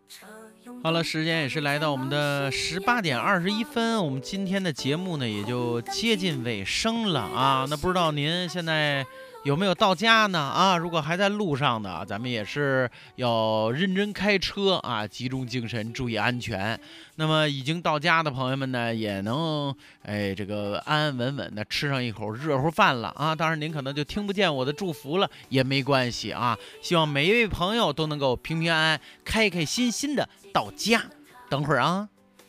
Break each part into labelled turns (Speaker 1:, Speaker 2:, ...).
Speaker 1: 好了，时间也是来到我们的18:21，我们今天的节目呢也就接近尾声了啊。那不知道您现在有没有到家呢？啊，如果还在路上的，咱们也是要认真开车啊，集中精神，注意安全。那么已经到家的朋友们呢，也能这个安安稳稳的吃上一口热乎饭了啊。当然您可能就听不见我的祝福了，也没关系啊。希望每一位朋友都能够平平安安、开开心心的到家。等会儿啊，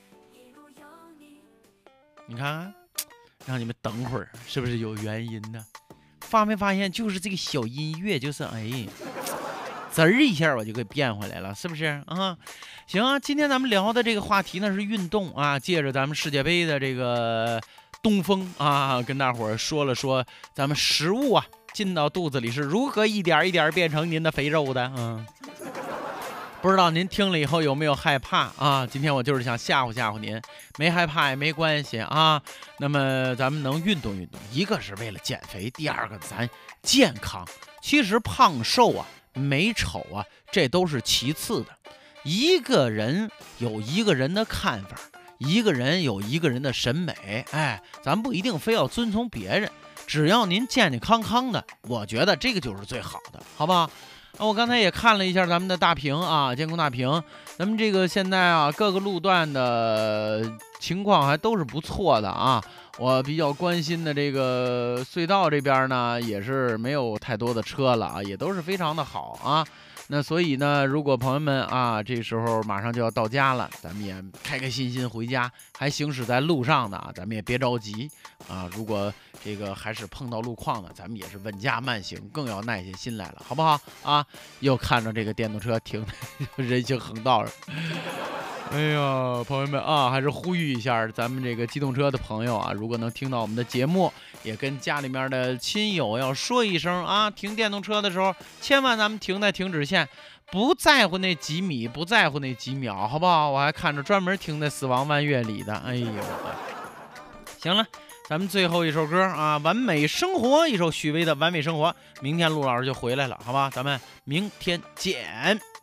Speaker 1: 你看，让你们等会儿，是不是有原因呢？发没发现，就是这个小音乐，就是滋儿一下我就给变回来了，是不是啊？行啊，今天咱们聊的这个话题呢是运动啊，借着咱们世界杯的这个东风啊，跟大伙儿说了说咱们食物啊进到肚子里是如何一点一点变成您的肥肉的。不知道您听了以后有没有害怕啊？今天我就是想吓唬吓唬您，没害怕也没关系啊。那么咱们能运动运动，一个是为了减肥，第二个咱健康。其实胖瘦啊、美丑啊，这都是其次的。一个人有一个人的看法，一个人有一个人的审美，咱不一定非要遵从别人，只要您健健康康的，我觉得这个就是最好的，好不好？我刚才也看了一下咱们的大屏啊，监控大屏，咱们这个现在啊各个路段的情况还都是不错的啊。我比较关心的这个隧道这边呢，也是没有太多的车了啊，也都是非常的好啊。那所以呢，如果朋友们啊，这时候马上就要到家了，咱们也开开心心回家，还行驶在路上的啊，咱们也别着急啊。如果这个还是碰到路况的，咱们也是稳驾慢行，更要耐下心来了，好不好啊？又看着这个电动车停在人行横道上。哎呀，朋友们啊，还是呼吁一下咱们这个机动车的朋友啊，如果能听到我们的节目，也跟家里面的亲友要说一声啊，停电动车的时候，千万咱们停在停止线，不在乎那几米，不在乎那几秒，好不好？我还看着专门停在死亡弯月里的，哎呦，行了。咱们最后一首歌啊，完美生活，一首许巍的完美生活。明天陆老师就回来了，好吧？咱们明天见。